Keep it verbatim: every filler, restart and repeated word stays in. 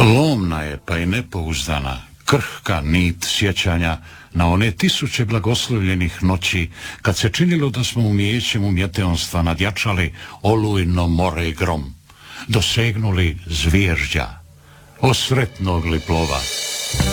Lomna je pa i nepouzdana, krhka nit sjećanja na one tisuće blagoslovljenih noći, kad se činilo da smo umijećem umjeteonstva nadjačali olujno more i grom, dosegnuli zvježđa, osretnog li plova.